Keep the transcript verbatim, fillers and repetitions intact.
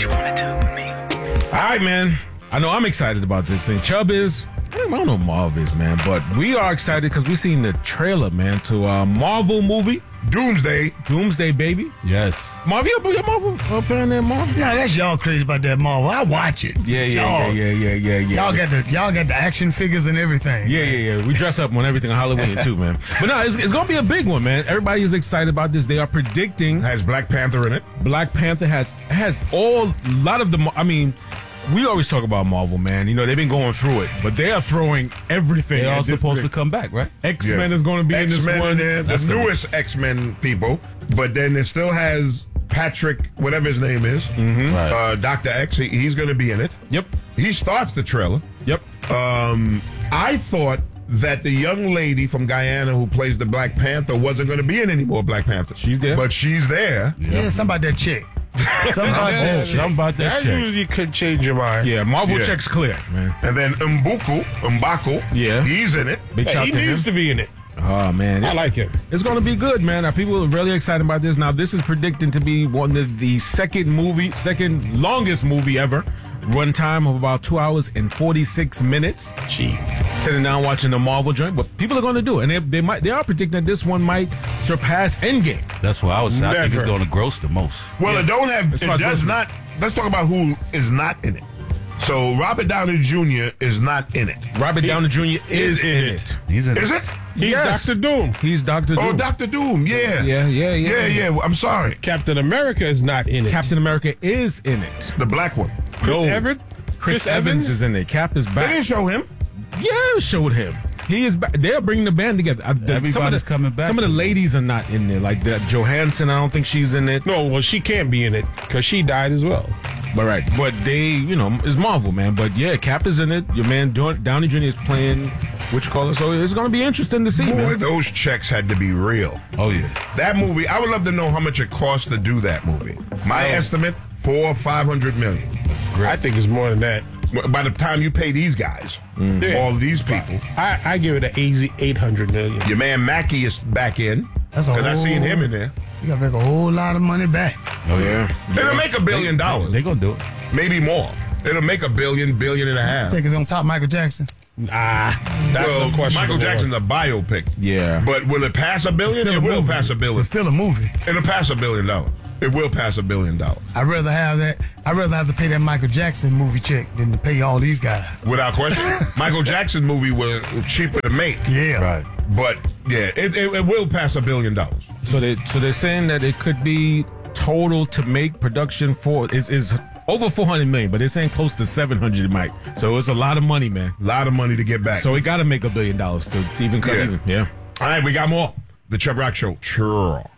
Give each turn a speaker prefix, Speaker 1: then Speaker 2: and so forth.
Speaker 1: you wanna do with me?
Speaker 2: All right, man. I know I'm excited about this thing. Chubb is. I don't know Marv is, man, but we are excited because we've seen the trailer, man, to a Marvel movie.
Speaker 3: Doomsday.
Speaker 2: Doomsday, baby.
Speaker 4: Yes.
Speaker 2: Marv, you a Marvel uh, fan there, Marv?
Speaker 5: Yeah, that's y'all crazy about that Marvel. I watch it.
Speaker 2: Yeah, yeah,
Speaker 5: y'all,
Speaker 2: yeah, yeah, yeah, yeah.
Speaker 5: Y'all
Speaker 2: yeah.
Speaker 5: got the y'all got the action figures and everything.
Speaker 2: Yeah, yeah, yeah. We dress up on everything on Halloween too, man. But no, it's, it's going to be a big one, man. Everybody is excited about this. They are predicting
Speaker 3: Has Black Panther in it.
Speaker 2: Black Panther has has all a lot of the. I mean, we always talk about Marvel, man. You know, they've been going through it, but they are throwing everything.
Speaker 4: They're all
Speaker 2: at this
Speaker 4: supposed
Speaker 2: big-
Speaker 4: to come back, right?
Speaker 2: X-Men
Speaker 3: Yeah.
Speaker 2: is going to be in this
Speaker 3: X-Men
Speaker 2: one.
Speaker 3: in there, the
Speaker 2: That's gonna-
Speaker 3: newest X-Men people, but then it still has Patrick, whatever his name is,
Speaker 2: Mm-hmm.
Speaker 4: Right.
Speaker 3: uh, Doctor X. He, he's going to be in it.
Speaker 2: Yep.
Speaker 3: He starts the trailer.
Speaker 2: Yep.
Speaker 3: Um, I thought that the young lady from Guyana who plays the Black Panther wasn't going to be in any more Black Panthers.
Speaker 2: She's there.
Speaker 3: But she's there.
Speaker 5: Yeah, somebody that chick. Something about
Speaker 4: Oh,
Speaker 5: that chick.
Speaker 4: something about that
Speaker 6: That
Speaker 4: check.
Speaker 6: usually could change your mind.
Speaker 2: Yeah, Marvel
Speaker 3: Yeah.
Speaker 2: checks clear, man.
Speaker 3: And then Mbuku, Mbaku,
Speaker 2: Yeah.
Speaker 3: he's in it.
Speaker 2: Big shout
Speaker 6: He
Speaker 2: to him.
Speaker 6: needs to be in it.
Speaker 2: Oh man,
Speaker 6: I like him.
Speaker 2: It's going to be good, man. Now, people are really excited about this. Now, this is predicting to be one of the second movie, second longest movie ever. Run time of about two hours and forty-six minutes.
Speaker 6: Gee.
Speaker 2: Sitting down watching the Marvel joint, but people are going to do it, and they, they might. They are predicting that this one might surpass Endgame.
Speaker 4: That's why I was saying. I think it's
Speaker 3: Never.
Speaker 4: going to gross the most.
Speaker 3: Well, it don't have.
Speaker 2: As
Speaker 3: It
Speaker 2: far as
Speaker 3: does
Speaker 2: listeners.
Speaker 3: not. Let's talk about who is not in it. So Robert Downey Junior is not in it.
Speaker 2: Robert Downey Junior is, in it.
Speaker 4: He's in
Speaker 3: Is
Speaker 4: it.
Speaker 3: it?
Speaker 6: He's
Speaker 2: Yes.
Speaker 6: Doctor Doom.
Speaker 2: He's Doctor Doom.
Speaker 3: Oh, Doctor Doom. Yeah.
Speaker 2: Yeah, yeah, yeah.
Speaker 3: Yeah, yeah. I'm sorry.
Speaker 6: Captain America is not in it.
Speaker 2: Captain America is in it.
Speaker 3: The black one.
Speaker 6: Chris
Speaker 2: No.
Speaker 6: Evans?
Speaker 2: Chris, Evans is in it. Cap is
Speaker 3: They
Speaker 2: back.
Speaker 3: didn't show him.
Speaker 2: Yeah, it showed him. He is back. They're bringing the band together. Uh, the- some of
Speaker 4: Everybody's
Speaker 2: the,
Speaker 4: coming back.
Speaker 2: Some of the ladies are not in there. Like the Johansson, I don't think she's in it.
Speaker 6: No, well, she can't be in it because she died as well.
Speaker 2: But right. But they, you know, it's Marvel, man. But yeah, Cap is in it. Your man Don- Downey Junior is playing, what you call it. So it's going to be interesting to see,
Speaker 3: Boy,
Speaker 2: man.
Speaker 3: those checks had to be real.
Speaker 4: Oh, yeah.
Speaker 3: That movie, I would love to know how much it cost to do that movie. My estimate, four or five hundred million.
Speaker 6: I think it's more than that.
Speaker 3: By the time you pay these guys,
Speaker 6: Yeah.
Speaker 3: all these people,
Speaker 6: I, I give it an easy eight hundred million.
Speaker 3: your man Mackie is back in.
Speaker 5: That's a
Speaker 3: Because I seen
Speaker 5: whole-
Speaker 3: him in there.
Speaker 5: You gotta make a whole lot of money back.
Speaker 2: Oh, yeah.
Speaker 3: It'll make a billion dollars.
Speaker 4: They going to do it.
Speaker 3: Maybe more. It'll make a billion, billion and a
Speaker 5: I
Speaker 3: half.
Speaker 5: think it's on top Michael Jackson.
Speaker 6: Ah, that's
Speaker 3: Well,
Speaker 6: a question.
Speaker 3: Michael Jackson's a biopic.
Speaker 2: Yeah.
Speaker 3: But will it pass a billion?
Speaker 5: Still
Speaker 3: It
Speaker 5: a
Speaker 3: will
Speaker 5: movie.
Speaker 3: pass a billion.
Speaker 5: It's still a movie.
Speaker 3: It'll pass a billion dollars. It will pass a billion dollars.
Speaker 5: I'd rather have that. I'd rather have to pay that Michael Jackson movie check than to pay all these guys.
Speaker 3: Without question. Michael Jackson movie was cheaper to make.
Speaker 5: Yeah.
Speaker 4: Right.
Speaker 3: But, yeah, it, it, it will pass a billion dollars.
Speaker 2: So they so they're saying that it could be total to make production for is is over four hundred million, but they're saying close to seven hundred, Mike. So it's a lot of money, man.
Speaker 3: A lot of money to get back.
Speaker 2: So it got to make a billion dollars to, to even cut
Speaker 3: Yeah.
Speaker 2: even. Yeah.
Speaker 3: All right, we got more. The Chubb Rock Show. Sure.